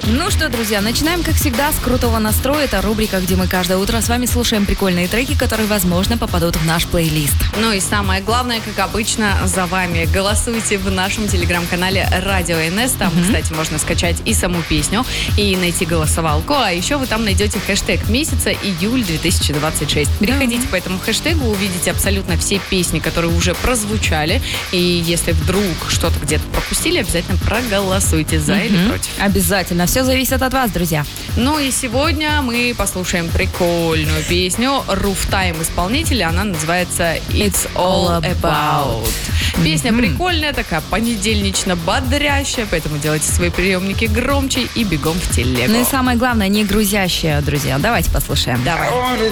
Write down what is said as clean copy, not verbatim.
Ну что, друзья, начинаем, как всегда, с крутого настроя. Это рубрика, где мы каждое утро с вами слушаем прикольные треки, которые, возможно, попадут в наш плейлист. Ну и самое главное, как обычно, за вами. Голосуйте в нашем телеграм-канале Радио НС. Там, кстати, можно скачать и саму песню, и найти голосовалку. А еще вы там найдете хэштег месяца июль 2026. Переходите по этому хэштегу, увидите абсолютно все песни, которые уже прозвучали. И если вдруг что-то где-то пропустили, обязательно проголосуйте за или против. Обязательно. Все зависит от вас, друзья. Ну и сегодня мы послушаем прикольную песню Rooftime исполнителя. Она называется It's All About. Песня прикольная, такая понедельнично-бодрящая, поэтому делайте свои приемники громче и бегом в телегу. Ну и самое главное, не грузящая, друзья. Давайте послушаем. Давай. I wanna